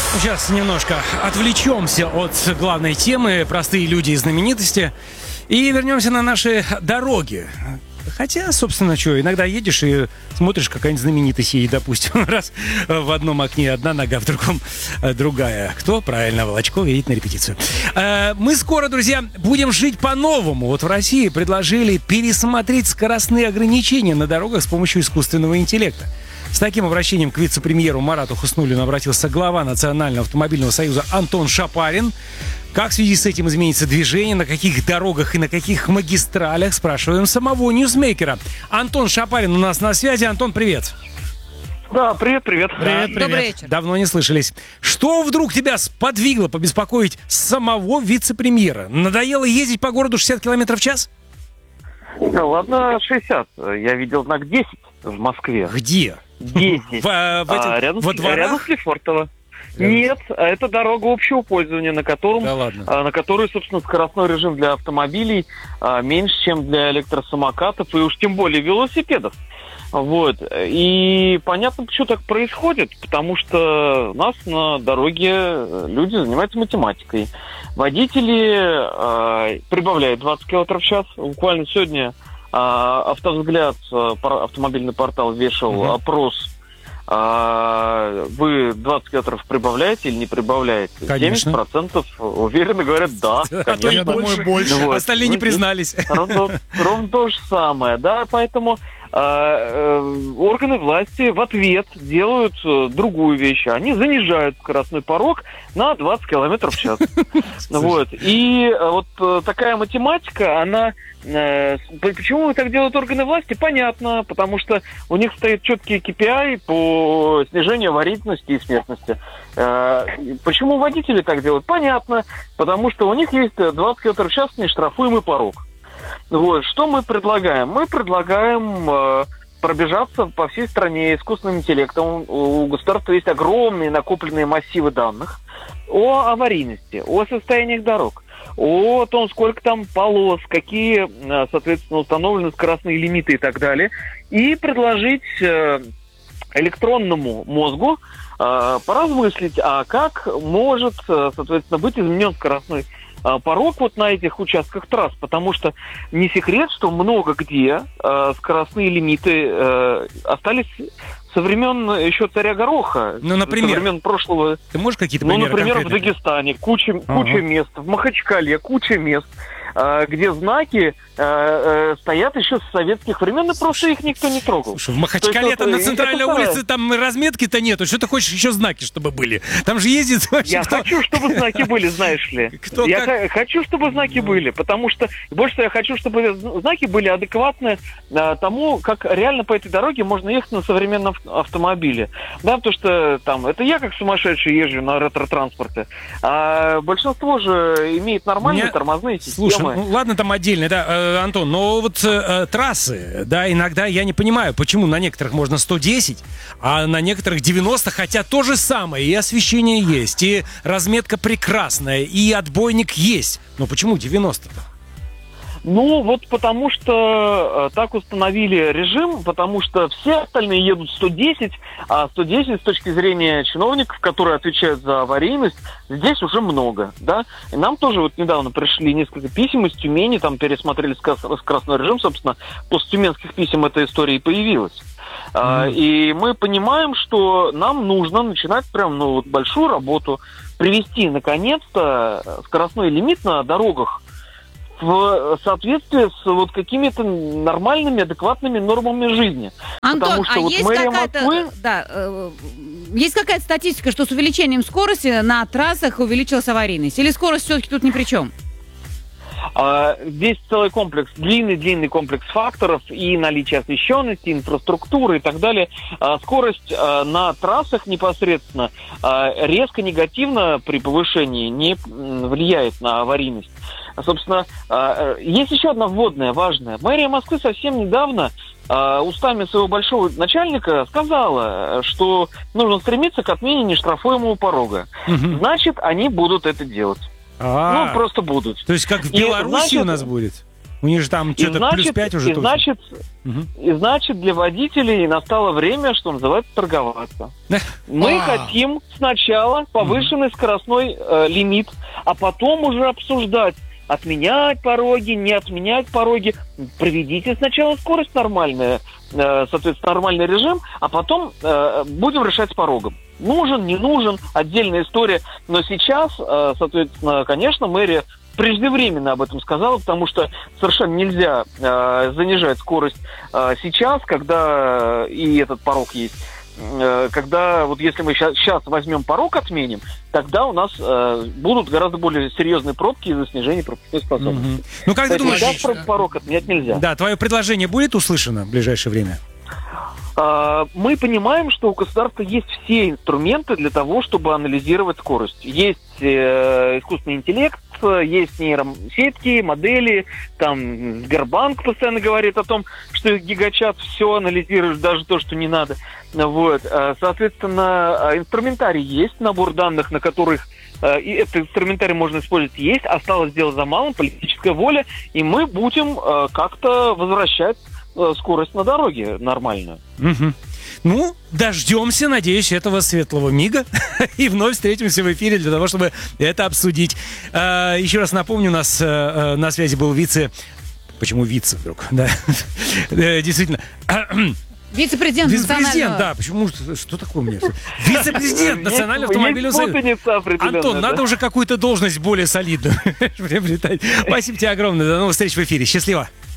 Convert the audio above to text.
Сейчас немножко отвлечемся от главной темы «Простые люди и знаменитости» и вернемся на наши дороги. Хотя, собственно, что, иногда едешь и смотришь, какая-нибудь знаменитость едет, допустим, раз в одном окне одна нога, в другом другая. Кто? Правильно, Волочков едет на репетицию. Мы скоро, друзья, будем жить по-новому. Вот в России предложили пересмотреть скоростные ограничения на дорогах с помощью искусственного интеллекта. С таким обращением к вице-премьеру Марату Хуснуллину обратился глава Национального автомобильного союза Антон Шапарин. Как в связи с этим изменится движение, на каких дорогах и на каких магистралях, спрашиваем самого ньюсмейкера. Антон Шапарин у нас на связи. Антон, привет. Да, привет. Привет. Добрый вечер. Давно не слышались. Что вдруг тебя сподвигло побеспокоить самого вице-премьера? Надоело ездить по городу 60 км в час? Да ладно, 60. Я видел знак 10 в Москве. Где? 10. Во дворах? Рядом с Лефортово. Нет, это дорога общего пользования, на которой, собственно, скоростной режим для автомобилей меньше, чем для электросамокатов и уж тем более велосипедов. Вот. И понятно, почему так происходит, потому что у нас на дороге люди занимаются математикой. Водители прибавляют 20 км в час. Буквально сегодня Автовзгляд, автомобильный портал, вешал опрос. Вы 20 километров прибавляете или не прибавляете? Конечно. 70% уверенно говорят да, конечно. Я думаю, больше. Вот. Остальные не признались. Ровно то же самое, да, поэтому органы власти в ответ делают другую вещь. Они занижают скоростной порог на 20 километров в час. Вот. И вот такая математика, она... Почему так делают органы власти? Понятно, потому что у них стоит четкий KPI по снижению аварийности и смертности. Почему водители так делают? Понятно, потому что у них есть 20 км в час нештрафуемый порог. Вот. Что мы предлагаем? Мы предлагаем пробежаться по всей стране искусственным интеллектом. У государства есть огромные накопленные массивы данных о аварийности, о состояниях дорог, о том, сколько там полос, какие, соответственно, установлены скоростные лимиты и так далее, и предложить электронному мозгу поразмыслить, а как может, соответственно, быть изменен скоростной порог вот на этих участках трасс, потому что не секрет, что много где скоростные лимиты остались со времен еще царя Гороха. Ну, например? Со времен прошлого. Ты можешь какие-то примеры? Ну, например, в Дагестане куча мест, в Махачкале куча мест, где знаки стоят еще с советских времен, и просто их никто не трогал. Слушай, в Махачкале там на центральной улице там разметки-то нету. Что ты хочешь еще знаки, чтобы были? Там же ездит вообще... Я хочу, чтобы знаки были, знаешь ли. Хочу, чтобы знаки были, потому что больше всего я хочу, чтобы знаки были адекватны тому, как реально по этой дороге можно ехать на современном автомобиле. Да, потому что там, это я как сумасшедший езжу на ретро-транспорте, а большинство же имеет нормальные тормозные системы. Слушай, ну ладно, там отдельно, да, Антон, но вот трассы, да, иногда я не понимаю, почему на некоторых можно 110, а на некоторых 90, хотя то же самое, и освещение есть, и разметка прекрасная, и отбойник есть. Но почему 90-то? Ну, вот потому что так установили режим, потому что все остальные едут 110, а 110 с точки зрения чиновников, которые отвечают за аварийность, здесь уже много, да. И нам тоже вот недавно пришли несколько писем из Тюмени, там пересмотрели скоростной режим, собственно, после тюменских писем эта история и появилась. И мы понимаем, что нам нужно начинать прям большую работу, привести, наконец-то, скоростной лимит на дорогах в соответствии с вот какими-то нормальными, адекватными нормами жизни. Антон, потому что вот есть мэрия какая-то, Москвы... есть какая-то статистика, что с увеличением скорости на трассах увеличилась аварийность? Или скорость все-таки тут ни при чем? Здесь целый комплекс, длинный комплекс факторов и наличие освещенности, инфраструктуры и так далее. Скорость на трассах непосредственно резко негативно при повышении не влияет на аварийность. Собственно, есть еще одна вводная важная. Мэрия Москвы совсем недавно устами своего большого начальника сказала, что нужно стремиться к отмене нештрафуемого порога. Значит, они будут это делать. Ну, просто будут. То есть, как в Беларуси у нас будет? У них же там что-то плюс 5 уже точно. Мгм. И значит, для водителей настало время, что называется, торговаться. Мы хотим сначала повышенный скоростной лимит, а потом уже обсуждать, отменять пороги, не отменять пороги. Проведите сначала скорость нормальная, соответственно, нормальный режим, а потом будем решать с порогом. Нужен, не нужен, отдельная история. Но сейчас, соответственно, конечно, мэрия преждевременно об этом сказала, потому что совершенно нельзя занижать скорость сейчас, когда и этот порог есть. Когда вот если мы сейчас возьмем порог, отменим, тогда у нас будут гораздо более серьезные пробки из-за снижения пропускной способности. Мгм. Ну, как ты думаешь, сейчас порог отменять нельзя. да, твое предложение будет услышано в ближайшее время? Мы понимаем, что у государства есть все инструменты для того, чтобы анализировать скорость. Есть искусственный интеллект, есть нейросетки, модели, там Сбербанк постоянно говорит о том, что гигачат все анализирует, даже то, что не надо. Вот. Соответственно, инструментарий есть, набор данных, на которых и этот инструментарий можно использовать, есть. Осталось дело за малым, политическая воля, и мы будем как-то возвращать скорость на дороге нормальную. Мгм. Ну, дождемся, надеюсь, этого светлого мига и вновь встретимся в эфире для того, чтобы это обсудить. Еще раз напомню, у нас на связи был Почему вице вдруг? Да. Действительно. Вице-президент Вице-президент, национального... да. Почему? Что такое у меня? Вице-президент Национального автомобильного союза. Путаница определенная, Антон, да? надо уже какую-то должность более солидную приобретать. Спасибо тебе огромное. До новых встреч в эфире. Счастливо.